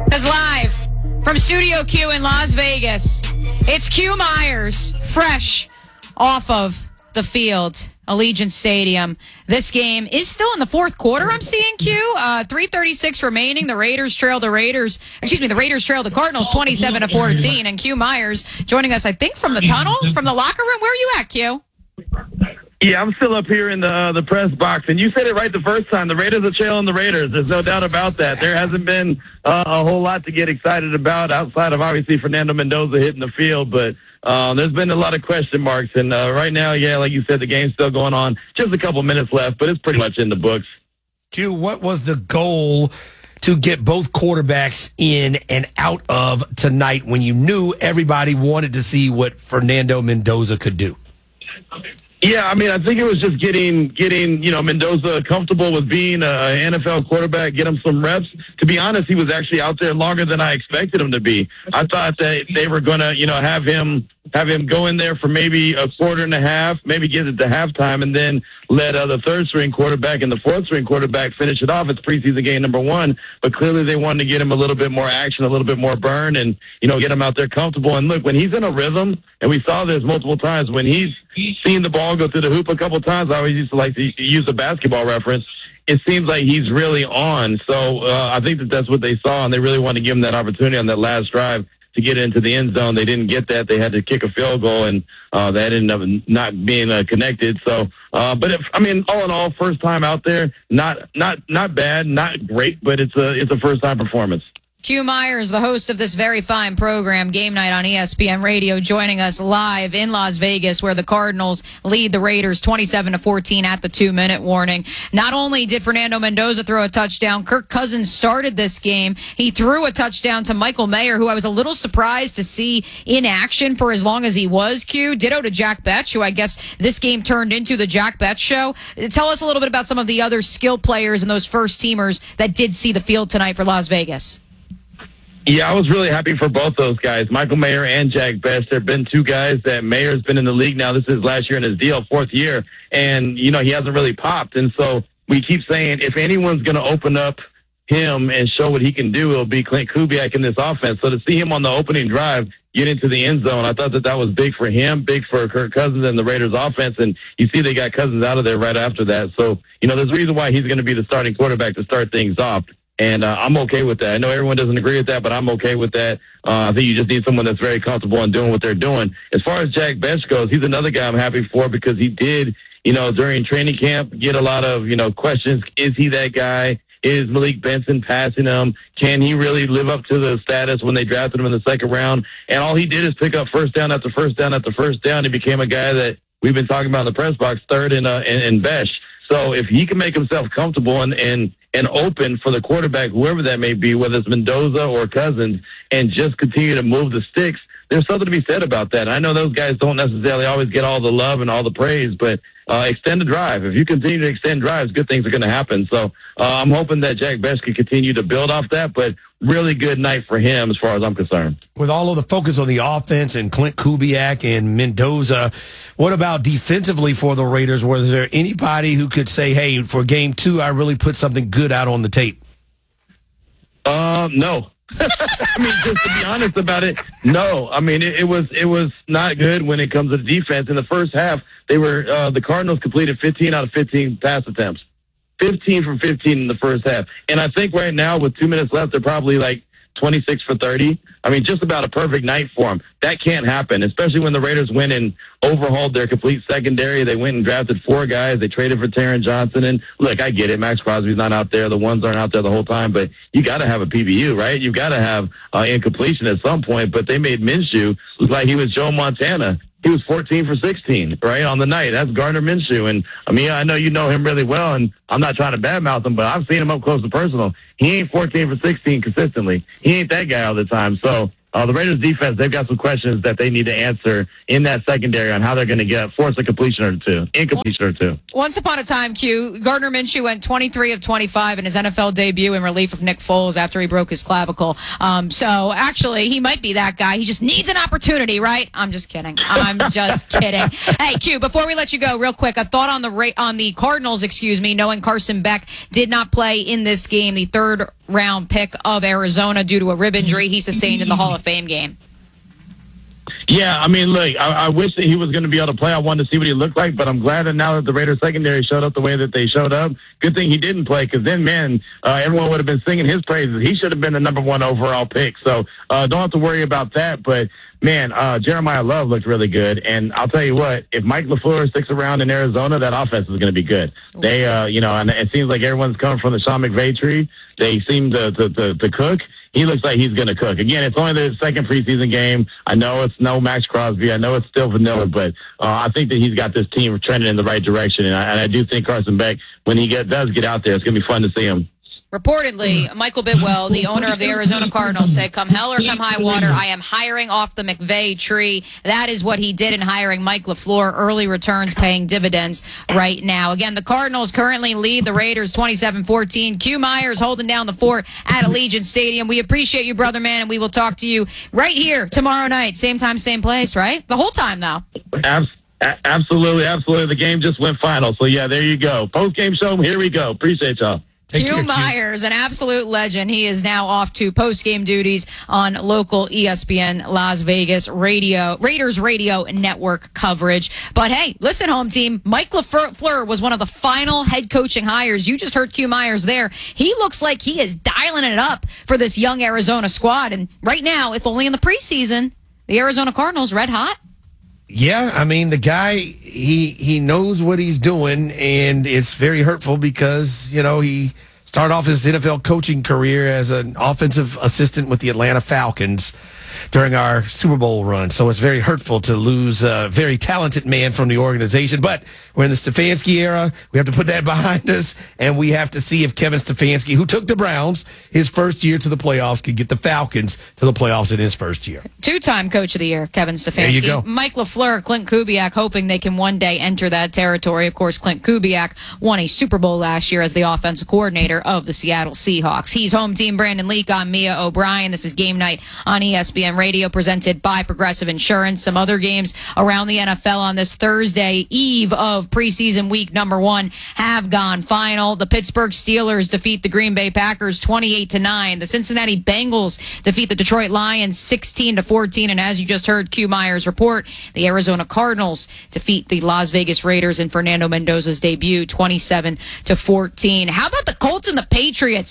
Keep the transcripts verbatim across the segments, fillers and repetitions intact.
Because live from Studio Q in Las Vegas, it's Q Myers, fresh off of the field, Allegiant Stadium. This game is still in the fourth quarter, I'm seeing, Q. Uh, three thirty-six remaining. The Raiders trail the Raiders. Excuse me, the Raiders trail the Cardinals twenty-seven to fourteen. And Q Myers joining us, I think, from the tunnel, from the locker room. Where are you at, Q? Yeah, I'm still up here in the uh, the press box, and you said it right the first time. The Raiders are trailing the Raiders. There's no doubt about that. There hasn't been uh, a whole lot to get excited about outside of, obviously, Fernando Mendoza hitting the field, but uh, there's been a lot of question marks, and uh, right now, yeah, like you said, the game's still going on. Just a couple minutes left, but it's pretty much in the books. Q, what was the goal to get both quarterbacks in and out of tonight when you knew everybody wanted to see what Fernando Mendoza could do? Yeah, I mean, I think it was just getting, getting you know, Mendoza comfortable with being an N F L quarterback, get him some reps. To be honest, he was actually out there longer than I expected him to be. I thought that they were going to, you know, have him have him go in there for maybe a quarter and a half, maybe get it to halftime, and then let uh, the third-string quarterback and the fourth-string quarterback finish it off. It's preseason game number one, but clearly they wanted to get him a little bit more action, a little bit more burn, and, you know, get him out there comfortable. And look, when he's in a rhythm, and we saw this multiple times, when he's seen the ball go through the hoop a couple times, I always used to like to use a basketball reference, it seems like he's really on. So uh, I think that that's what they saw, and they really wanted to give him that opportunity on that last drive to get into the end zone. They didn't get that. They had to kick a field goal, and uh, that ended up not being uh, connected. So, uh, but if, I mean, all in all, first time out there, not not not bad, not great, but it's a it's a first time performance. Q Myers, the host of this very fine program, Game Night on E S P N Radio, joining us live in Las Vegas, where the Cardinals lead the Raiders twenty-seven to fourteen at the two-minute warning. Not only did Fernando Mendoza throw a touchdown, Kirk Cousins started this game. He threw a touchdown to Michael Mayer, who I was a little surprised to see in action for as long as he was, Q. Ditto to Jack Betch, who I guess this game turned into the Jack Betch show. Tell us a little bit about some of the other skill players and those first-teamers that did see the field tonight for Las Vegas. Yeah, I was really happy for both those guys, Michael Mayer and Jack Betch. There have been two guys that Mayer's been in the league now. This is last year in his deal, fourth year, and, you know, he hasn't really popped. And so we keep saying if anyone's going to open up him and show what he can do, it'll be Klint Kubiak in this offense. So to see him on the opening drive get into the end zone, I thought that that was big for him, big for Kirk Cousins and the Raiders offense. And you see they got Cousins out of there right after that. So, you know, there's a reason why he's going to be the starting quarterback to start things off. And uh, I'm okay with that. I know everyone doesn't agree with that, but I'm okay with that. Uh, I think you just need someone that's very comfortable in doing what they're doing. As far as Jack Betch goes, he's another guy I'm happy for because he did, you know, during training camp, get a lot of, you know, questions. Is he that guy? Is Malik Benson passing him? Can he really live up to the status when they drafted him in the second round? And all he did is pick up first down after first down after first down. He became a guy that we've been talking about in the press box, third in, uh, in, in Betch. So if he can make himself comfortable and, and, and open for the quarterback, whoever that may be, whether it's Mendoza or Cousins, and just continue to move the sticks, there's something to be said about that. I know those guys don't necessarily always get all the love and all the praise, but uh, extend the drive. If you continue to extend drives, good things are going to happen. So uh, I'm hoping that Jack Betch can continue to build off that, but really good night for him as far as I'm concerned. With all of the focus on the offense and Klint Kubiak and Mendoza, what about defensively for the Raiders? Was there anybody who could say, hey, for game two, I really put something good out on the tape? Um, no. I mean, just to be honest about it, no. I mean, it, it was it was not good when it comes to defense. In the first half, they were uh, the Cardinals completed fifteen out of fifteen pass attempts. fifteen from fifteen in the first half. And I think right now, with two minutes left, they're probably like twenty-six for thirty. I mean, just about a perfect night for them. That can't happen, especially when the Raiders went and overhauled their complete secondary. They went and drafted four guys. They traded for Taron Johnson. And look, I get it. Max Crosby's not out there. The ones aren't out there the whole time. But you got to have a P B U, right? You've got to have uh, incompletion at some point. But they made Minshew look like he was Joe Montana. He was fourteen for sixteen, right, on the night. That's Gardner Minshew. And, I mean, I know you know him really well, and I'm not trying to badmouth him, but I've seen him up close and personal. He ain't fourteen for sixteen consistently. He ain't that guy all the time. So uh, the Raiders defense, they've got some questions that they need to answer in that secondary on how they're going to get force a completion or two, incompletion or two. Once upon a time, Q, Gardner Minshew went twenty-three of twenty-five in his N F L debut in relief of Nick Foles after he broke his clavicle. Um, so actually, he might be that guy. He just needs an opportunity, right? I'm just kidding. I'm just kidding. Hey, Q, before we let you go, real quick, a thought on the Ra- on the Cardinals, excuse me, knowing Carson Beck did not play in this game, the third round pick of Arizona due to a rib injury he sustained in the Hall of Fame game. Yeah, I mean, look, I, I wish that he was going to be able to play. I wanted to see what he looked like, but I'm glad that now that the Raiders secondary showed up the way that they showed up. Good thing he didn't play, because then, man, uh, everyone would have been singing his praises. He should have been the number one overall pick. So uh, don't have to worry about that. But, man, uh, Jeremiah Love looked really good. And I'll tell you what, if Mike LaFleur sticks around in Arizona, that offense is going to be good. They, uh, you know, and it seems like everyone's coming from the Sean McVay tree. They seem to, to, to, to cook. He looks like he's going to cook. Again, it's only the second preseason game. I know it's no Max Crosby. I know it's still vanilla, but uh, I think that he's got this team trending in the right direction. And I, and I do think Carson Beck, when he get, does get out there, it's going to be fun to see him. Reportedly, Michael Bidwell, the owner of the Arizona Cardinals, said, come hell or come high water, I am hiring off the McVay tree. That is what he did in hiring Mike LaFleur. Early returns paying dividends right now. Again, the Cardinals currently lead the Raiders twenty-seven fourteen. Q Myers holding down the fort at Allegiant Stadium. We appreciate you, brother man, and we will talk to you right here tomorrow night. Same time, same place, right? The whole time, though. Absolutely, absolutely. The game just went final. So, yeah, there you go. Post-game show, here we go. Appreciate y'all. Take Q care, Myers, an absolute legend. He is now off to post-game duties on local E S P N Las Vegas radio, Raiders radio network coverage. But hey, listen, home team, Mike LaFleur was one of the final head coaching hires. You just heard Q Myers there. He looks like he is dialing it up for this young Arizona squad. And right now, if only in the preseason, the Arizona Cardinals red hot. Yeah, I mean, the guy, he he knows what he's doing, and it's very hurtful because, you know, he started off his N F L coaching career as an offensive assistant with the Atlanta Falcons during our Super Bowl run. So it's very hurtful to lose a very talented man from the organization. But we're in the Stefanski era. We have to put that behind us, and we have to see if Kevin Stefanski, who took the Browns his first year to the playoffs, can get the Falcons to the playoffs in his first year. Two-time Coach of the Year, Kevin Stefanski. There you go. Mike LaFleur, Clint Kubiak, hoping they can one day enter that territory. Of course, Clint Kubiak won a Super Bowl last year as the offensive coordinator of the Seattle Seahawks. He's home team Brandon Leak. I'm Mia O'Brien. This is Game Night on E S P N Radio, presented by Progressive Insurance. Some other games around the N F L on this Thursday eve of preseason week number one have gone final. The Pittsburgh Steelers defeat the Green Bay Packers twenty-eight to nine. The Cincinnati Bengals defeat the Detroit Lions sixteen to fourteen. And as you just heard Q Myers report, the Arizona Cardinals defeat the Las Vegas Raiders in Fernando Mendoza's debut twenty-seven to fourteen. How about the Colts and the Patriots?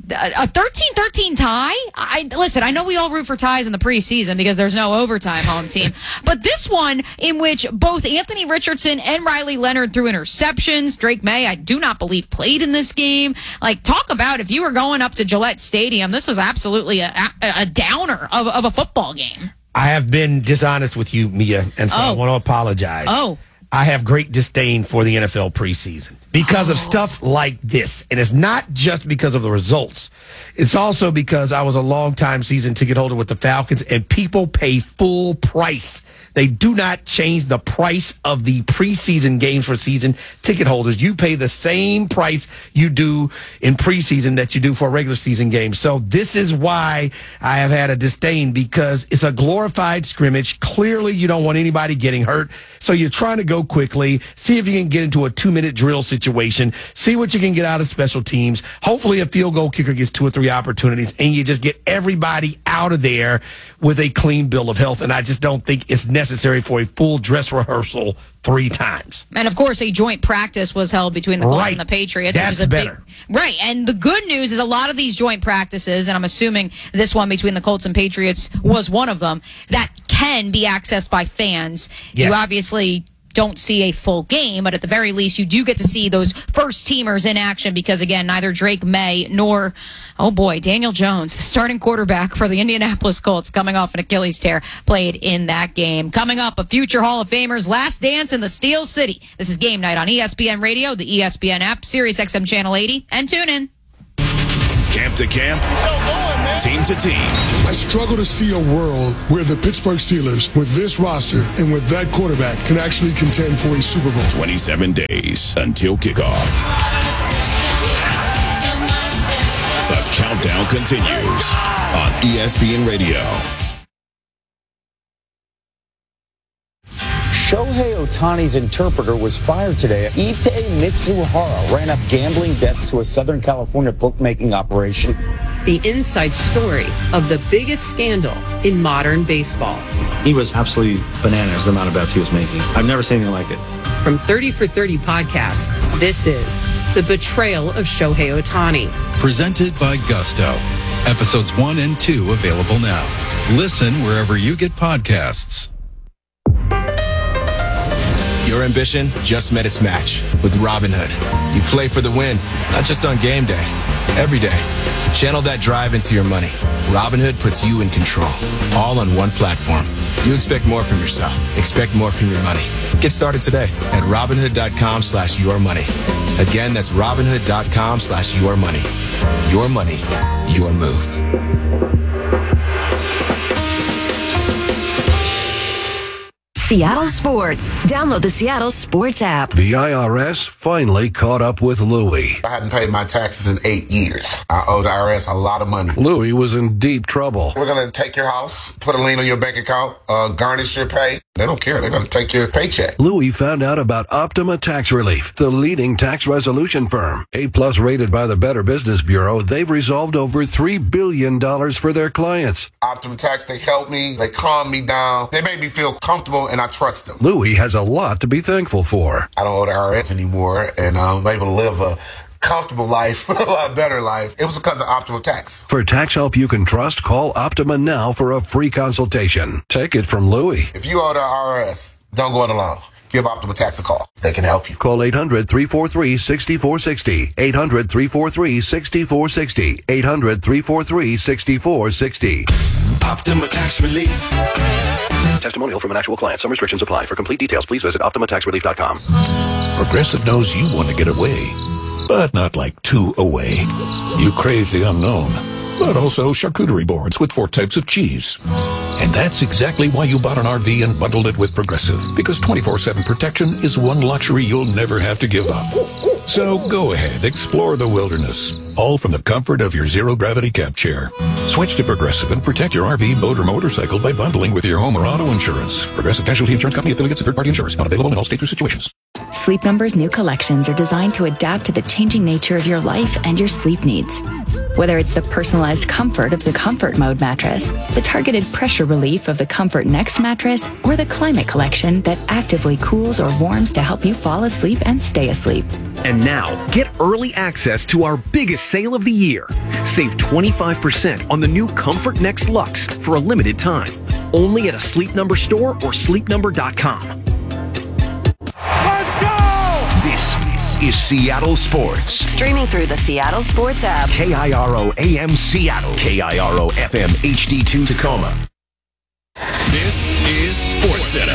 A thirteen thirteen tie? I listen, I know we all root for ties in the preseason because there's no overtime, home team. But this one, in which both Anthony Richardson and Riley Leonard threw interceptions. Drake May, I do not believe, played in this game. Like, talk about if you were going up to Gillette Stadium, this was absolutely a, a, a downer of, of a football game. I have been dishonest with you, Mia, and so oh. I want to apologize. Oh. I have great disdain for the N F L preseason because oh. of stuff like this. And it's not just because of the results. It's also because I was a long-time season ticket holder with the Falcons, and people pay full price. They do not change the price of the preseason games for season ticket holders. You pay the same price you do in preseason that you do for a regular season game. So this is why I have had a disdain, because it's a glorified scrimmage. Clearly, you don't want anybody getting hurt. So you're trying to go quickly, see if you can get into a two-minute drill situation, see what you can get out of special teams. Hopefully a field goal kicker gets two or three opportunities, and you just get everybody out of there with a clean bill of health. And I just don't think it's necessary for a full dress rehearsal three times. And of course, a joint practice was held between the Colts right. and the Patriots. That's which is a better. Big, right. And the good news is a lot of these joint practices, and I'm assuming this one between the Colts and Patriots was one of them, that can be accessed by fans. Yes. You obviously don't see a full game, but at the very least, you do get to see those first teamers in action because, again, neither Drake May nor, oh boy, Daniel Jones, the starting quarterback for the Indianapolis Colts, coming off an Achilles tear, played in that game. Coming up, a future Hall of Famer's last dance in the Steel City. This is Game Night on E S P N Radio, the E S P N app, Sirius X M Channel eighty, and tune in. Camp to camp, team to team. I struggle to see a world where the Pittsburgh Steelers, with this roster and with that quarterback, can actually contend for a Super Bowl. twenty-seven days until kickoff. The countdown continues on E S P N Radio. Shohei Ohtani's interpreter was fired today. Ippei Mitsuhara ran up gambling debts to a Southern California bookmaking operation. The inside story of the biggest scandal in modern baseball. He was absolutely bananas, the amount of bets he was making. I've never seen anything like it. From thirty for thirty podcasts, this is The Betrayal of Shohei Ohtani. Presented by Gusto. Episodes one and two available now. Listen wherever you get podcasts. Your ambition just met its match with Robinhood. You play for the win, not just on game day, every day. Channel that drive into your money. Robinhood puts you in control, all on one platform. You expect more from yourself. Expect more from your money. Get started today at Robinhood.com slash your money. Again, that's Robinhood.com slash your money. Your money, your move. Seattle Sports. Download the Seattle Sports app. The I R S finally caught up with Louie. I hadn't paid my taxes in eight years. I owe the I R S a lot of money. Louie was in deep trouble. We're going to take your house, put a lien on your bank account, uh, garnish your pay. They don't care. They're going to take your paycheck. Louie found out about Optima Tax Relief, the leading tax resolution firm. A-plus rated by the Better Business Bureau, they've resolved over three billion dollars for their clients. Optima Tax, they helped me. They calmed me down. They made me feel comfortable, and I trust them. Louie has a lot to be thankful for. I don't owe the I R S anymore, and I'm able to live a comfortable life, a lot better life. It was because of Optima Tax. For tax help you can trust, call Optima now for a free consultation. Take it from Louie. If you owe the I R S, don't go it alone. Give Optima Tax a call. They can help you. Call eight hundred, three four three, six four six zero. eight hundred, three four three, six four six zero. eight hundred, three four three, six four six zero. Optima Tax Relief. Testimonial from an actual client. Some restrictions apply. For complete details, please visit Optima Tax Relief dot com. Progressive knows you want to get away, but not like two away. You crave the unknown, but also charcuterie boards with four types of cheese. And that's exactly why you bought an R V and bundled it with Progressive, because twenty-four seven protection is one luxury you'll never have to give up. So go ahead, explore the wilderness, all from the comfort of your zero-gravity camp chair. Switch to Progressive and protect your R V, boat, or motorcycle by bundling with your home or auto insurance. Progressive Casualty Insurance Company, affiliates, and third-party insurers. Not available in all states or situations. Sleep Number's new collections are designed to adapt to the changing nature of your life and your sleep needs. Whether it's the personalized comfort of the Comfort Mode mattress, the targeted pressure relief of the Comfort Next mattress, or the Climate Collection that actively cools or warms to help you fall asleep and stay asleep. And now, get early access to our biggest sale of the year. Save twenty-five percent on the new Comfort Next Luxe for a limited time. Only at a Sleep Number store or sleep number dot com. This is Seattle Sports. Streaming through the Seattle Sports app. K I R O A M Seattle. K I R O F M H D two Tacoma. This is Sports Center.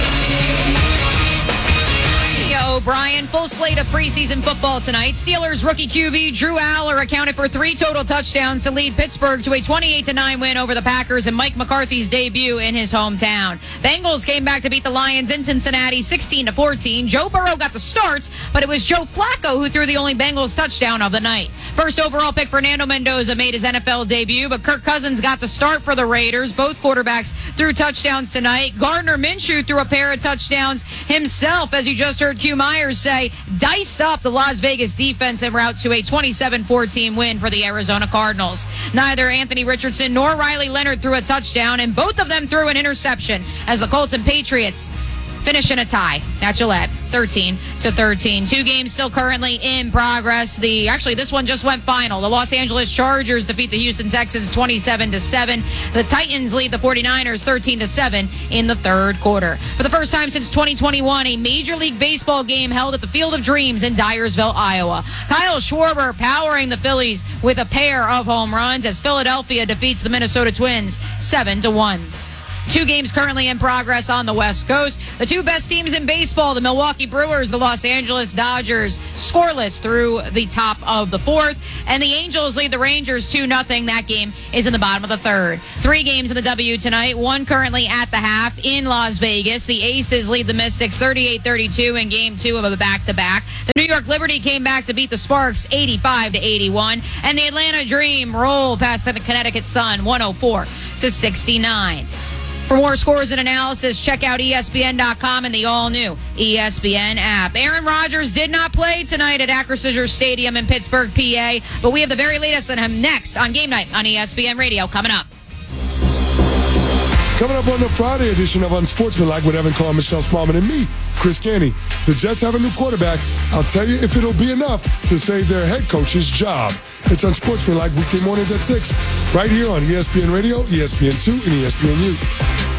O'Brien, full slate of preseason football tonight. Steelers rookie Q B Drew Aller accounted for three total touchdowns to lead Pittsburgh to a twenty-eight to nine win over the Packers and Mike McCarthy's debut in his hometown. Bengals came back to beat the Lions in Cincinnati sixteen to fourteen. Joe Burrow got the start, but it was Joe Flacco who threw the only Bengals touchdown of the night. First overall pick Fernando Mendoza made his N F L debut, but Kirk Cousins got the start for the Raiders. Both quarterbacks threw touchdowns tonight. Gardner Minshew threw a pair of touchdowns himself, as you just heard Q Myers say, diced up the Las Vegas defense en route to a twenty-seven fourteen win for the Arizona Cardinals. Neither Anthony Richardson nor Riley Leonard threw a touchdown, and both of them threw an interception as the Colts and Patriots finish in a tie at Gillette, thirteen to thirteen. Two games still currently in progress. The actually this one just went final. The Los Angeles Chargers defeat the Houston Texans twenty-seven to seven. The Titans lead the forty-niners thirteen to seven in the third quarter. For the first time since twenty twenty-one, a Major League Baseball game held at the Field of Dreams in Dyersville, Iowa. Kyle Schwarber powering the Phillies with a pair of home runs as Philadelphia defeats the Minnesota Twins seven to one. Two games currently in progress on the West Coast. The two best teams in baseball, the Milwaukee Brewers, the Los Angeles Dodgers, scoreless through the top of the fourth. And the Angels lead the Rangers two nothing. That game is in the bottom of the third. Three games in the W tonight, one currently at the half in Las Vegas. The Aces lead the Mystics thirty-eight thirty-two in game two of a back-to-back. The New York Liberty came back to beat the Sparks eighty-five to eighty-one. And the Atlanta Dream rolled past the Connecticut Sun one oh four to sixty-nine. For more scores and analysis, check out E S P N dot com and the all-new E S P N app. Aaron Rodgers did not play tonight at Acrisure Stadium in Pittsburgh, P A, but we have the very latest on him next on Game Night on E S P N Radio coming up. Coming up on the Friday edition of Unsportsmanlike with Evan Carr, Michelle Smallman, and me, Chris Canty. The Jets have a new quarterback. I'll tell you if it'll be enough to save their head coach's job. It's Unsportsmanlike weekday mornings at six, right here on E S P N Radio, E S P N two, and E S P N U.